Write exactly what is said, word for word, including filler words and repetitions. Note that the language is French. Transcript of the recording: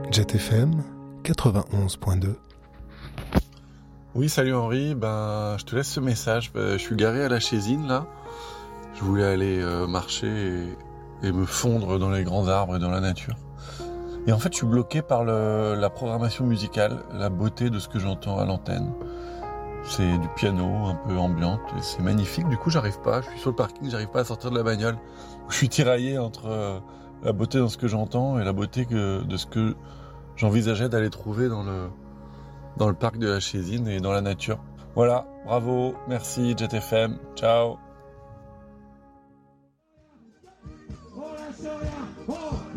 Jet F M quatre-vingt-onze point deux. Oui, salut Henri, ben, je te laisse ce message. Ben, je suis garé à la Chésine, là. Je voulais aller euh, marcher et, et me fondre dans les grands arbres et dans la nature. Et en fait, je suis bloqué par le, la programmation musicale, la beauté de ce que j'entends à l'antenne. C'est du piano un peu ambiante et c'est magnifique. Du coup, j'arrive pas. Je suis sur le parking, j'arrive pas à sortir de la bagnole. Je suis tiraillé entre euh, la beauté dans ce que j'entends et la beauté que, de ce que j'envisageais d'aller trouver dans le, dans le parc de la Chésine et dans la nature. Voilà, bravo, merci Jet F M, ciao. Oh,